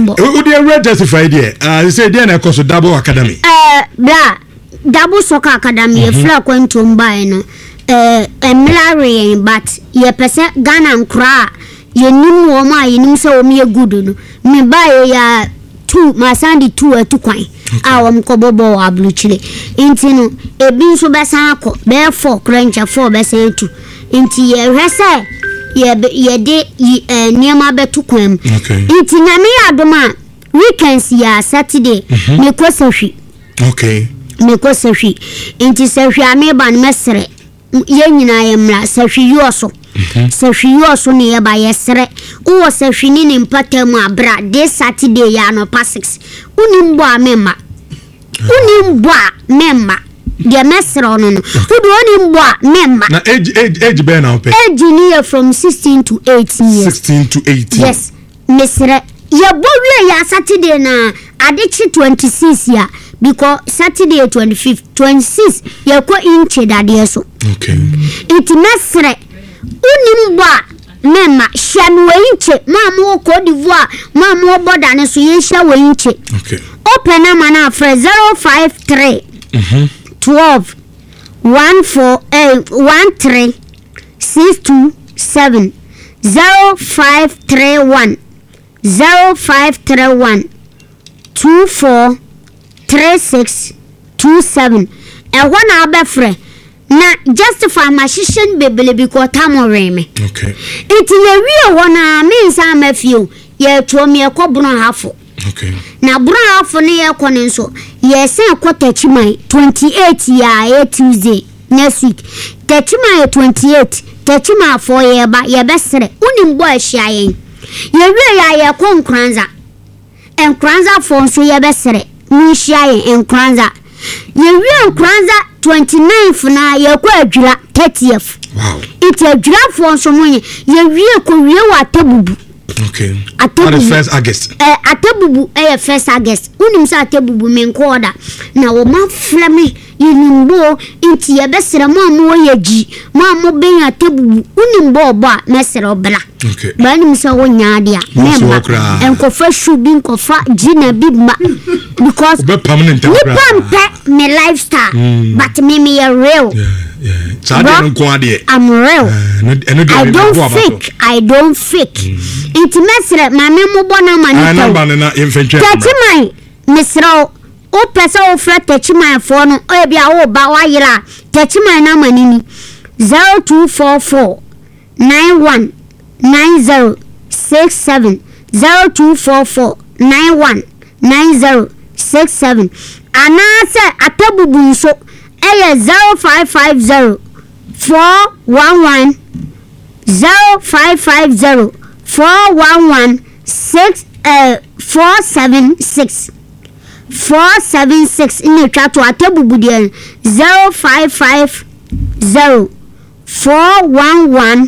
September. Would you justify there? Say there na course Double Academy. Blah. Double Soccer Academy fla kwento mbae no. Emlare but ye pese Ghana nkra ye nim wo ma ye nim se wo me good no. Me bae ya 2 masandi 2 atukwan. Awam kobobo abluchile. Inti no ebi nso besa akọ be 4 krancha 4 besa 2. Inti ye hwese ye de niema betu kwam. Inti nyame adoma weekends ya Saturday me kwasahwi. Okay. Me kwasahwi. Inti sahwi ameba ne mesre ye nyina ye mra sahwi yoso. Sahwi yoso ne ye ba yesre. Uwo sahwi ni ne mpatam abra de Saturday ya no pa 6. Unimbo amema. Unimbo memma. The mesro no. Udu unimbo memma. Na age be na ope. Age near from 16 to 18 years. 16 to 18. Yes. Mesre ya bowe ya Saturday na adichi 26 ya because Saturday 25th 26 ya ko inche dade so. Okay. It mesre unimbo memma hwanu inche mamu ko divoa mamu boda ne so ye hwa wo inche. Okay. Open na for 053 12 13 627 0531 0531 24 36 27 na abefre na justify my shishin bebele because tamoreme. Okay. It ye wi wona means am afio ye to me ekobunu hafo. Okay. Na buru hafo ne ye kone nso ye se kwatachimai 28 ya Tuesday next week. Tachimai 28 tachima for ye ba ye besere unimbo ahia yen. Ye wi ya ye konkranza. Enkranza for nso ye besere ni hia yen enkranza. Ye wi enkranza 29th na ye kwa adwira 30th. Wow. It adwira for nso monye ye wi ko wi wa tabubu. Okay. That is 1st August. Atebubu 1st August. Unim sa atebubu menkoda. Na wo ma flame yinimbo inti ye besere mamu yeji. Mamu ben atebubu unimbo ba mesere obla. Okay. Ba nim sa wo nyaade a. Memba. Enkofa shubi enkofa jina bibma because be permanent temporary. Me lifestyle but me real. I'm real. I don't fake. It mesre mame mo bona mani. Tachimai mesro o pesa o fra tachimai fo no o bia o ba wa yira tachimai na manini 0244 91 9067 0244 91 9067 anase atabubu nso 0550 411 0550 411 476 476 in the chat atabubu de 0550 411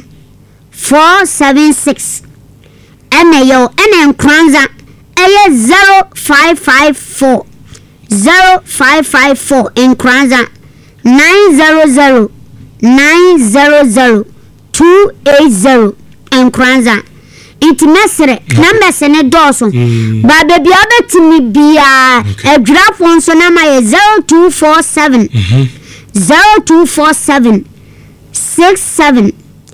476 eneyo enkranza 0554 0554 enkranza 900 900 280 enkranza inti mesre number sene doso ba baby abetimi bia edwrafo nso na ma 0247 0247 67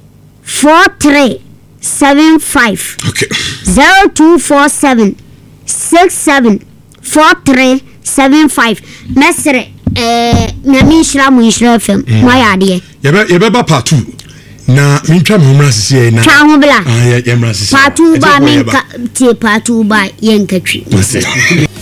4375 okay 0247 67 4375 mesre na mi shira mu shira fm ma ya de ye be part 2 na mincha mumra sisi na twa ho bla ye mra sisi part 2 ba min ka tie part 2 ba ye nkatwi